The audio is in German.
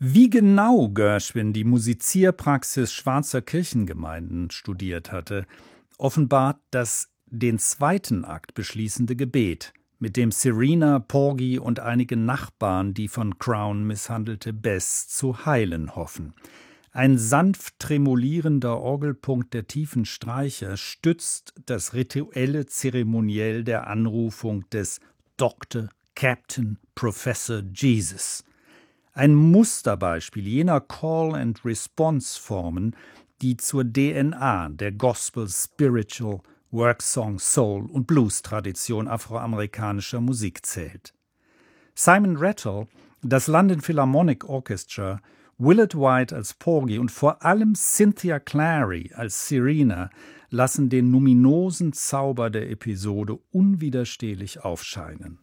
Wie genau Gershwin die Musizierpraxis schwarzer Kirchengemeinden studiert hatte, offenbart das den zweiten Akt beschließende Gebet, mit dem Serena, Porgy und einige Nachbarn die von Crown misshandelte Bess zu heilen hoffen. Ein sanft tremolierender Orgelpunkt der tiefen Streicher stützt das rituelle Zeremoniell der Anrufung des Dr. Captain Professor Jesus. Ein Musterbeispiel jener Call-and-Response-Formen, die zur DNA der Gospel, Spiritual, Worksong, Soul und Blues-Tradition afroamerikanischer Musik zählt. Simon Rattle, das London Philharmonic Orchestra, Willett White als Porgy und vor allem Cynthia Clary als Serena lassen den numinosen Zauber der Episode unwiderstehlich aufscheinen.